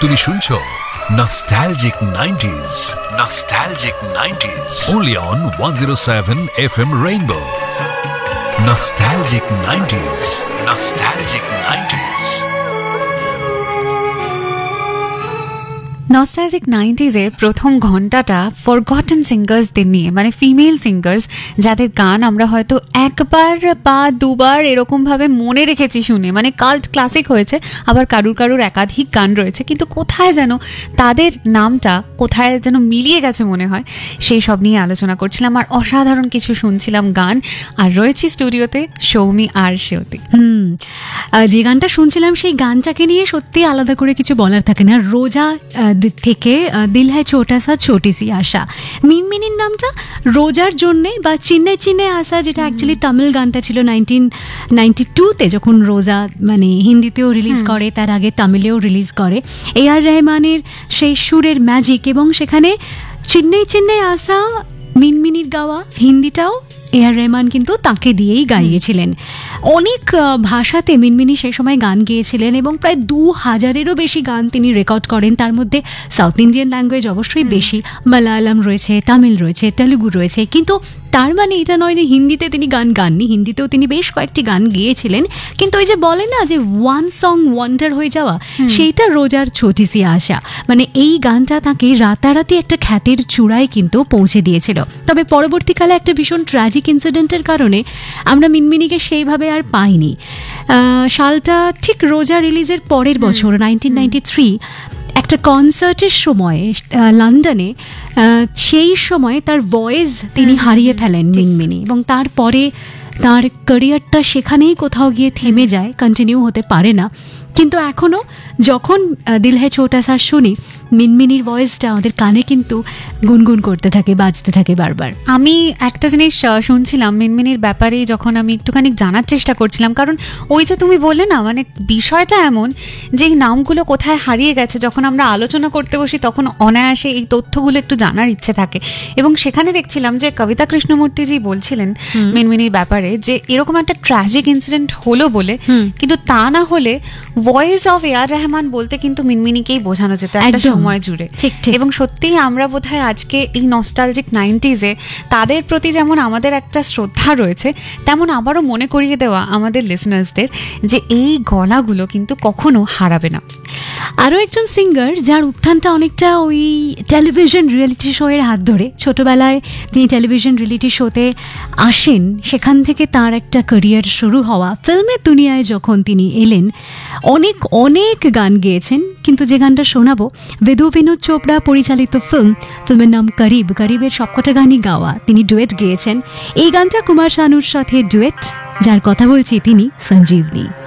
তুমি শুনছো Nostalgic 90s. Nostalgic 90s. Only on 107 FM Rainbow. Nostalgic 90s. Nostalgic 90s. Nostalgic 90s এর প্রথম ঘন্টাটা ফরগটেন সিঙ্গার্সদের নিয়ে, মানে ফিমেল সিঙ্গার্স যাদের গান আমরা হয়তো একবার বা দুবার এরকমভাবে মনে রেখেছি শুনে, মানে কাল্ট ক্লাসিক হয়েছে, আবার কারুর একাধিক গান রয়েছে, কিন্তু কোথায় যেন তাদের নামটা কোথায় যেন মিলিয়ে গেছে মনে হয়, সেই সব নিয়ে আলোচনা করছিলাম আর অসাধারণ কিছু শুনছিলাম গান। আর রয়েছি স্টুডিওতে সৌমি আর সেওতি। যে গানটা শুনছিলাম সেই গানটাকে নিয়ে সত্যি আলাদা করে কিছু বলার থাকে না। রোজা থেকে দিল হ্যায় ছোটা সা ছোটি সি আশা, মিনমিনির নামটা রোজার জন্যে, বা চিন্নে চিন্নে আসা, যেটা অ্যাকচুয়ালি তামিল গানটা ছিল 1992-তে যখন রোজা মানে হিন্দিতেও রিলিজ করে, তার আগে তামিলেও রিলিজ করে। AR রহমানের সেই সুরের ম্যাজিক, এবং সেখানে চিন্নে চিন্নে আসা মিনমিনির গাওয়া হিন্দিটাও AR রহমান কিন্তু তাকে দিয়েই গাইয়েছিলেন। অনেক ভাষাতে মিনমিনি সেই সময় গান গেয়েছিলেন এবং প্রায় 2000-এরও বেশি গান তিনি রেকর্ড করেন। তার মধ্যে সাউথ ইন্ডিয়ান ল্যাঙ্গুয়েজ অবশ্যই বেশি, মালায়ালাম রয়েছে, তামিল রয়েছে, তেলুগু রয়েছে, কিন্তু তার মানে এটা নয় যে হিন্দিতে তিনি গান গাননি। হিন্দিতেও তিনি বেশ কয়েকটি গান গেয়েছিলেন, কিন্তু ওই যে বলে না যে ওয়ান সং ওয়ান্ডার হয়ে যাওয়া, সেইটা রোজার ছোটি সি আশা, মানে এই গানটা তাকে রাতারাতি একটা খ্যাতির চূড়ায় কিন্তু পৌঁছে দিয়েছিল। তবে পরবর্তীকালে একটা ভীষণ ট্র্যাজিক ইনসিডেন্টের কারণে আমরা মিনমিনিকে সেইভাবে আর পাইনি। সালটা ঠিক রোজা রিলিজের পরের বছর 1993 একটা কনসার্টের সময় লন্ডনে, সেই সময় তার ভয়েস তিনি হারিয়ে ফেলেন মিনমিনি, এবং তারপরে তার ক্যারিয়ারটা সেখানেই কোথাও গিয়ে থেমে যায়, কন্টিনিউ হতে পারে না। কিন্তু এখনও যখন দিল হ্যায় ছোটা সা শুনি, মিনমিনির ভয়েসটা আমাদের কানে কিন্তু গুনগুন করতে থাকে, বাজতে থাকে বারবার। আমি একটা জিনিস শুনছিলাম মিনমিনির ব্যাপারে, যখন আমি একটুখানি জানার চেষ্টা করছিলাম, কারণ ওই যে তুমি বললে না, মানে বিষয়টা এমন যে এই নামগুলো কোথায় হারিয়ে গেছে, যখন আমরা আলোচনা করতে বসি তখন অনায়াসে এই তথ্যগুলো একটু জানার ইচ্ছে থাকে। এবং সেখানে দেখছিলাম যে কবিতা কৃষ্ণমূর্তিজি বলছিলেন মিনমিনির ব্যাপারে যে এরকম একটা ট্র্যাজিক ইনসিডেন্ট হলো বলে, কিন্তু তা না হলে ভয়েস অফ AR রহমান বলতে কিন্তু মিনমিনিকেই বোঝানো যেত একটা সময় জুড়ে। এবং সত্যিই আমরা বোধহয় আজকে এই নস্টালজিক 90s-এ তাদের প্রতি যেমন আমাদের একটা শ্রদ্ধা রয়েছে, তেমন আবারও মনে করিয়ে দেওয়া আমাদের লিসনার্সদের যে এই গলাগুলো কিন্তু কখনো হারাবে না। আরও একজন সিঙ্গার যার উত্থানটা অনেকটা ওই টেলিভিশন রিয়েলিটি শো এর হাত ধরে, ছোটবেলায় তিনি টেলিভিশন রিয়েলিটি শোতে আসেন, সেখান থেকে তার একটা ক্যারিয়ার শুরু হওয়া। ফিল্মের দুনিয়ায় যখন তিনি এলেন অনেক অনেক গান গেয়েছেন, কিন্তু যে গানটা শোনাবো বিধু বিনোদ চোপড়া পরিচালিত ফিল্মের নাম করিব। করিবের সবকটা গানই গাওয়া, তিনি ডুয়েট গেয়েছেন। এই গানটা কুমার শানুর সাথে ডুয়েট, যার কথা বলছি তিনি সঞ্জীবনী।